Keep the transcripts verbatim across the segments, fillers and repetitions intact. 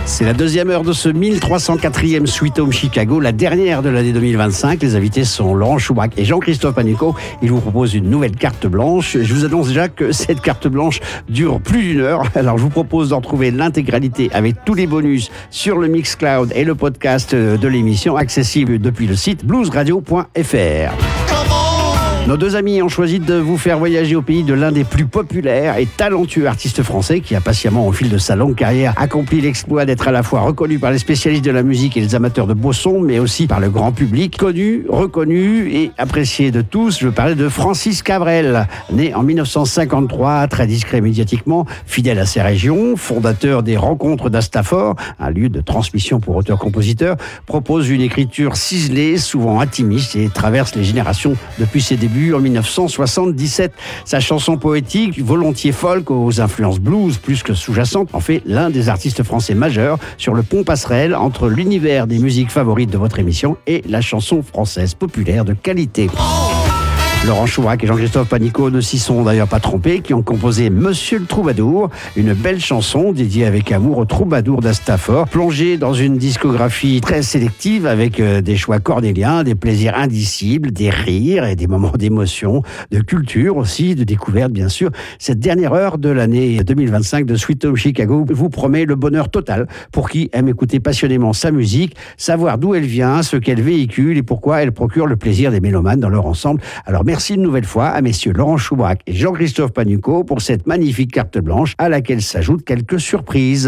C'est la deuxième heure de ce mille trois cent quatrième Sweet Home Chicago, la dernière de l'année deux mille vingt-cinq. Les invités sont Laurent Choubrac et Jean-Christophe Panicot. Ils vous proposent une nouvelle carte blanche. Je vous annonce déjà que cette carte blanche dure plus d'une heure. Alors je vous propose d'en retrouver l'intégralité avec tous les bonus sur le Mixcloud et le podcast de l'émission, accessible depuis le site blues radio point f r. Nos deux amis ont choisi de vous faire voyager au pays de l'un des plus populaires et talentueux artistes français qui a patiemment, au fil de sa longue carrière, accompli l'exploit d'être à la fois reconnu par les spécialistes de la musique et les amateurs de beaux sons, mais aussi par le grand public, connu, reconnu et apprécié de tous. Je veux parler de Francis Cabrel, né en mille neuf cent cinquante-trois, très discret médiatiquement, fidèle à ses régions, fondateur des Rencontres d'Astafor, un lieu de transmission pour auteurs-compositeurs, propose une écriture ciselée, souvent intimiste et traverse les générations depuis ses débuts en mille neuf cent soixante-dix-sept. Sa chanson poétique, volontiers folk aux influences blues plus que sous-jacentes, en fait l'un des artistes français majeurs sur le pont passerelle entre l'univers des musiques favorites de votre émission et la chanson française populaire de qualité. Laurent Choubrac et Jean-Christophe Panicot ne s'y sont d'ailleurs pas trompés, qui ont composé Monsieur le Troubadour, une belle chanson dédiée avec amour au troubadour d'Astafor, plongée dans une discographie très sélective avec des choix cornéliens, des plaisirs indicibles, des rires et des moments d'émotion, de culture aussi, de découverte bien sûr. Cette dernière heure de l'année deux mille vingt-cinq de Sweet Home Chicago vous promet le bonheur total pour qui aime écouter passionnément sa musique, savoir d'où elle vient, ce qu'elle véhicule et pourquoi elle procure le plaisir des mélomanes dans leur ensemble. Alors merci une nouvelle fois à messieurs Laurent Choubrac et Jean-Christophe Panicot pour cette magnifique carte blanche à laquelle s'ajoutent quelques surprises.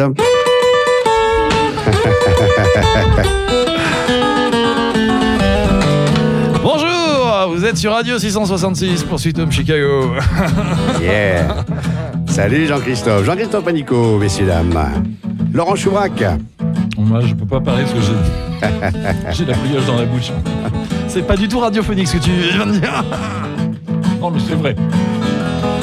Bonjour, vous êtes sur Radio six cent soixante-six pour Sweet Home Chicago. Yeah. Salut Jean-Christophe. Jean-Christophe Panicot, messieurs, dames. Laurent Choubrac. Moi, je peux pas parler parce que j'ai, j'ai la brioche dans la bouche. C'est pas du tout radiophonique ce que tu viens de dire. Non, mais c'est vrai.